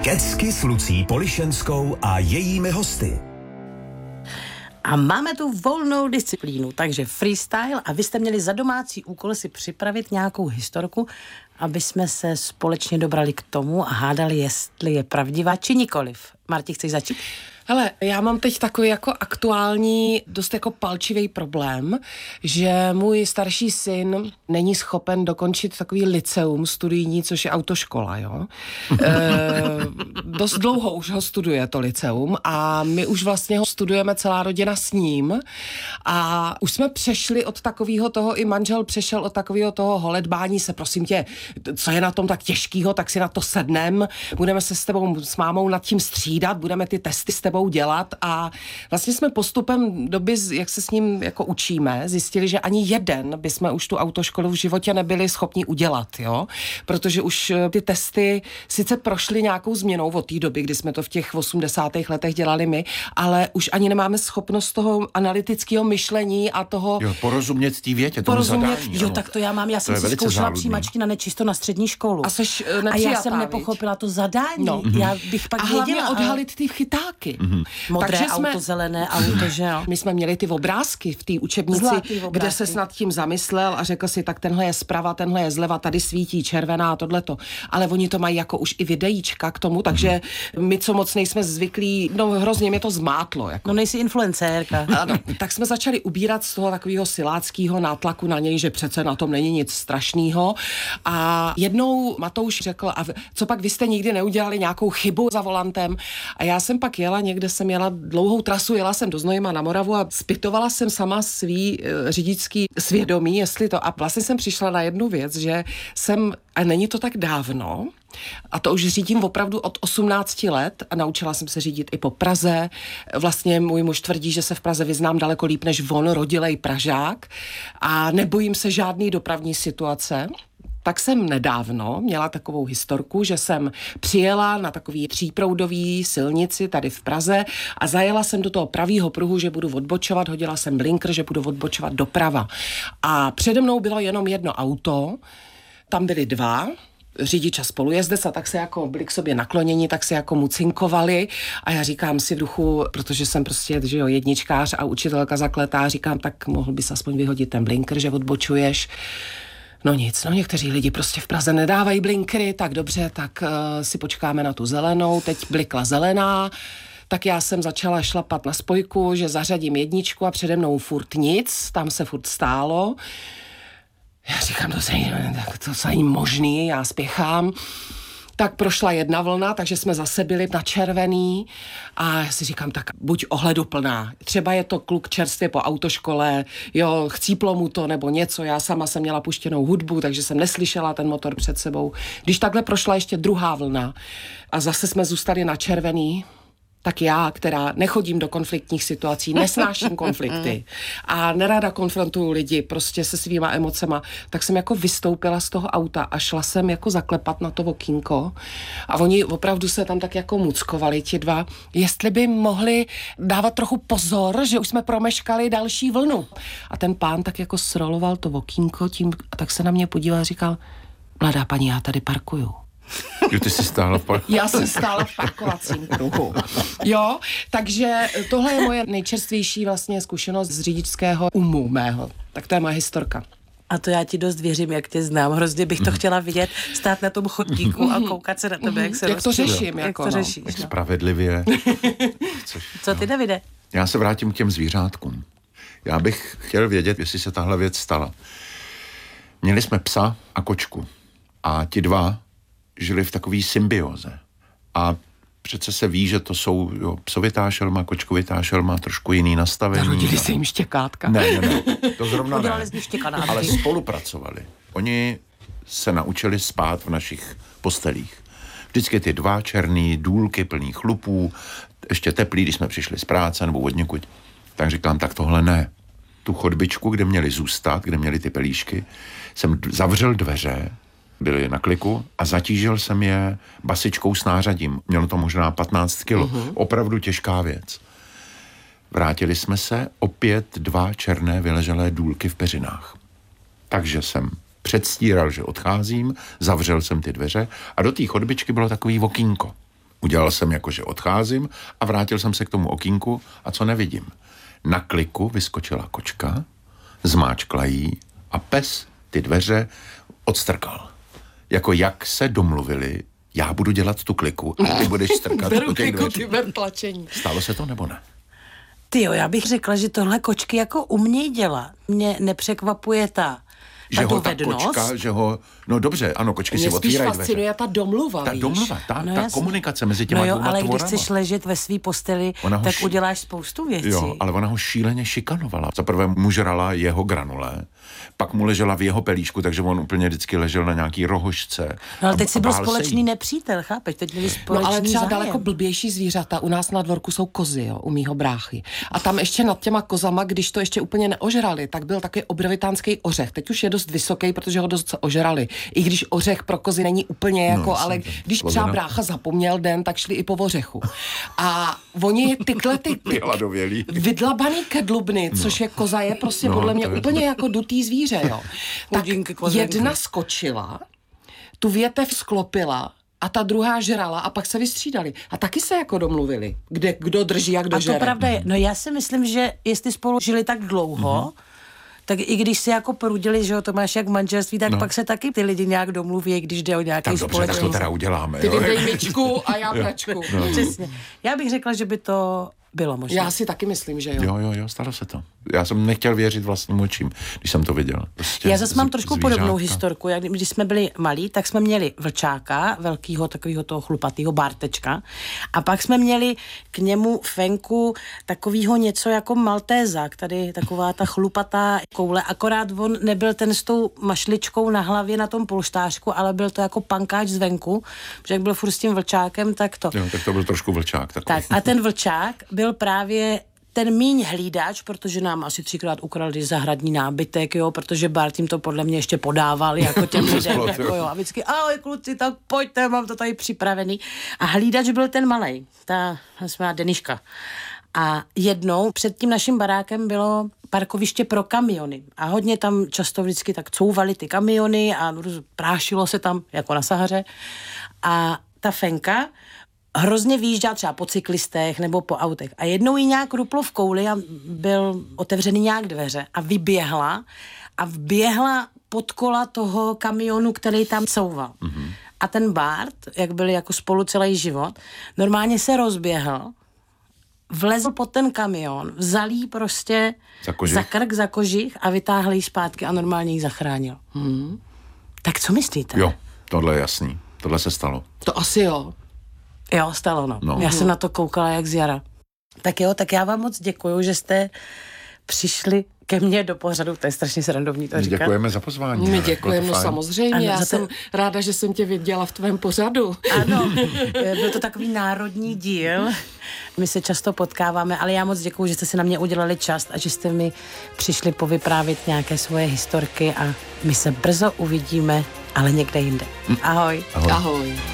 Kecky s Lucí Polišenskou a jejími hosty. A máme tu volnou disciplínu, takže freestyle a vy jste měli za domácí úkol si připravit nějakou historku, aby jsme se společně dobrali k tomu a hádali, jestli je pravdivá či nikoliv. Marti, chceš začít? Hele, já mám teď takový jako aktuální, dost jako palčivý problém, že můj starší syn není schopen dokončit takový lyceum studijní, což je autoškola, jo. Dost dlouho už ho studuje to lyceum a my už vlastně ho studujeme celá rodina s ním a už jsme přešli od takového toho, i manžel přešel od takového toho holedbání se, prosím tě, co je na tom tak těžkýho, tak si na to sednem, budeme se s tebou, s mámou nad tím střídat, budeme ty testy s tebou dělat a vlastně jsme postupem doby, jak se s ním jako učíme, zjistili, že ani jeden bychom už tu autoškolu v životě nebyli schopni udělat, jo, protože už ty testy sice prošly nějakou změnou od té doby, kdy jsme to v těch 80. letech dělali my, ale už ani nemáme schopnost toho analytického myšlení a toho... Jo, porozumět té větě, tomu zadání. Jo, tak to já mám, já jsem si zkoušela přijímačky na nečisto na střední školu. A seš a já jsem nepochopila to zadání. No. Já bych pak věděla. A hlavně odhalit ty chytáky. Modré auto, zelené auto, že jo. My jsme měli ty obrázky v té učebnici, kde se nad tím zamyslel a řekl si, tak tenhle je zprava, tenhle je zleva, tady svítí červená a tohleto. Ale oni to mají jako už i videíčka k tomu, takže my, co moc nejsme zvyklí, no hrozně mě to zmátlo. Jako. No nejsi influencérka. Ano, tak jsme začali ubírat z toho takového siláckého nátlaku na něj, že přece na tom není nic strašného. A jednou Matouš řekl, a co pak vy jste nikdy neudělali nějakou chybu za volantem? A já jsem pak jsem jela dlouhou trasu, jela jsem do Znojma na Moravu a zpytovala jsem sama svý řidičský svědomí, jestli to. A vlastně jsem přišla na jednu věc, že jsem, a není to tak dávno, a to už řídím opravdu od 18 let a naučila jsem se řídit i po Praze. Vlastně můj muž tvrdí, že se v Praze vyznám daleko líp než on, rodilej Pražák a nebojím se žádný dopravní situace. Tak jsem nedávno měla takovou historku, že jsem přijela na takový tříproudový silnici tady v Praze a zajela jsem do toho pravýho pruhu, že budu odbočovat, hodila jsem blinker, že budu odbočovat doprava. A přede mnou bylo jenom jedno auto, tam byly dva, řidič a spolujezdec a tak se jako byli k sobě nakloněni, tak se jako mucinkovali a já říkám si v duchu, protože jsem prostě, že jo, jedničkář a učitelka zakletá, říkám, tak mohl bys aspoň vyhodit ten blinker, že odbočuješ. No nic, no někteří lidi prostě v Praze nedávají blinkry, tak dobře, tak si počkáme na tu zelenou, teď blikla zelená, tak já jsem začala šlapat na spojku, že zařadím jedničku a přede mnou furt nic, tam se furt stálo. Já říkám, to není možný, já spěchám. Tak prošla jedna vlna, takže jsme zase byli na červený a já si říkám, tak buď ohleduplná. Třeba je to kluk čerstvě po autoškole, jo, chcíplo mu to nebo něco. Já sama jsem měla puštěnou hudbu, takže jsem neslyšela ten motor před sebou. Když takhle prošla ještě druhá vlna a zase jsme zůstali na červený, tak já, která nechodím do konfliktních situací, nesnáším konflikty a nerada konfrontuju lidi prostě se svýma emocema, tak jsem jako vystoupila z toho auta a šla jsem jako zaklepat na to okýnko a oni opravdu se tam tak jako muckovali ti dva, jestli by mohli dávat trochu pozor, že už jsme promeškali další vlnu. A ten pán tak jako sroloval to okýnko tím a tak se na mě podíval a říkal, mladá paní, já tady parkuju. Jo, ty jsi stála v parku. Já jsem stála v parkovacím kruhu. Jo, takže tohle je moje nejčerstvější vlastně zkušenost z řidičského umu mého. Tak to je moje historka. A to já ti dost věřím, jak tě znám. Hrozně bych to chtěla vidět, stát na tom chodníku a koukat se na tebe, jak se jak to řeším, jak jako, to no. řešíš. Tak spravedlivě. Co ty, Davide? Já se vrátím k těm zvířátkům. Já bych chtěl vědět, jestli se tahle věc stala. Měli jsme psa a kočku. A ti dva žili v takové symbioze. A přece se ví, že to jsou psovitá šelma, kočkovitá šelma, trošku jiný nastavení. Narodili se jim štěkátka. Ne, to zrovna ne. Ale spolupracovali. Oni se naučili spát v našich postelích. Vždycky ty dva černý důlky plný chlupů, ještě teplý, když jsme přišli z práce nebo od někud. Tak říkám, tak tohle ne. Tu chodbičku, kde měli zůstat, kde měli ty pelíšky, jsem zavřel dveře, byli na kliku a zatížil jsem je basičkou s nářadím. Mělo to možná 15 kilo. Opravdu těžká věc. Vrátili jsme se, opět dva černé vyleželé důlky v peřinách. Takže jsem předstíral, že odcházím, zavřel jsem ty dveře a do té chodbičky bylo takový okýnko. Udělal jsem jako, že odcházím a vrátil jsem se k tomu okýnku a co nevidím. Na kliku vyskočila kočka, zmáčkla jí a pes ty dveře odstrkal. Jako jak se domluvili, já budu dělat tu kliku a ty budeš strkat do těch dveří. tlačení. Stalo se to nebo ne? Tyjo, já bych řekla, že tohle kočky jako umějí dělat. Mě nepřekvapuje ta Že ho ta dovednost. kočka, že ho... No dobře, ano, kočky si Mě spíš otvírají dveře. fascinuje ta domluva, Ta víš? domluva, ta jasně. komunikace mezi těma No jo, dvouma ale tvorama. když chceš ležet ve svý posteli, Ona ho tak uděláš spoustu věcí. Jo, ale ona ho šíleně šikanovala. Zaprvé mu žrala jeho granule, pak mu ležela v jeho pelíšku, takže on úplně vždycky ležel na nějaký rohožce. No ale teď a si byl bál se společný jí. nepřítel, chápeš? Teď měli společný No ale třeba zájem. daleko blbější zvířata. U nás na dvorku jsou kozy, jo, u mýho bráchy. A tam ještě nad těma kozama, když to ještě úplně neožrali, tak byl taky obrovitánský ořech. Teď už je dost vysoký, protože ho dost ožrali. I když ořech pro kozy není úplně jako, No, ale když třeba slovena. brácha zapomněl den, tak šli i po ořechu. A oni tyhle ty Vyhladovělí. vydlabaný kedlubny, což je koza, je prostě No, podle mě to je úplně jako dutý zvíře, jo. Tak Chudinky kozenky. jedna skočila, tu větev sklopila a ta druhá žrala a pak se vystřídali. A taky se jako domluvili, kdo drží a kdo A žere. to pravda je. No já si myslím, že jestli spolu žili tak dlouho, tak i když si jako prudili, že jo, to máš jak v manželství, tak pak se taky ty lidi nějak domluví, když jde o nějaký Tak dobře, tak to teda uděláme. Ty jo. dej myčku a já pračku. Přesně. Já bych řekla, že by to bylo možné. Já si taky myslím, že jo. Jo, stalo se to. Já jsem nechtěl věřit vlastním očím, když jsem to viděl. Prostě Já zase mám trošku podobnou zvířátka. historku. Jak když jsme byli malí, tak jsme měli vlčáka, velkýho takového toho chlupatýho Bártečka. A pak jsme měli k němu Fenku takového něco jako Maltézák, tady taková ta chlupatá koule. Akorát on nebyl ten s tou mašličkou na hlavě na tom polštářku, ale byl to jako pankáč zvenku, protože jak byl furt s tím vlčákem, tak to. Jo, tak to byl trošku vlčák. Takový. Tak a ten vlčák byl právě ten míň hlídač, protože nám asi 3krát ukradli zahradní nábytek, jo, protože Bart jim to podle mě ještě podával, jako těm lidem, jako jo, a vždycky, ahoj kluci, tak pojďte, mám to tady připravený. A hlídač byl ten malej, ta svá Deniška. A jednou před tím naším barákem bylo parkoviště pro kamiony. A hodně tam často vždycky tak couvaly ty kamiony a prášilo se tam, jako na Sahaře. A ta Fenka hrozně vyjíždá třeba po cyklistech nebo po autech. A jednou jí nějak ruplo v kouli a byl otevřený nějak dveře a vyběhla a vběhla pod kola toho kamionu, který tam couval. Mm-hmm. A ten Bart, jak byli jako spolu celý život, normálně se rozběhl, vlezl pod ten kamion, vzal jí prostě za krk, za kožich a vytáhl jí zpátky a normálně jí zachránil. Tak co myslíte? Jo, tohle je jasný. Tohle se stalo. To asi jo. Jo, stalo, no. Já jsem na to koukala jak z jara. Tak jo, tak já vám moc děkuju, že jste přišli ke mně do pořadu, to je strašně srandovní to říkat. Děkujeme za pozvání. My děkujeme, no samozřejmě. Ano, Já jsem ráda, že jsem tě viděla v tvém pořadu. Ano, byl to takový národní díl. My se často potkáváme, ale já moc děkuju, že jste si na mě udělali čas a že jste mi přišli povyprávět nějaké svoje historky a my se brzo uvidíme, ale někde jinde. Ahoj. Ahoj.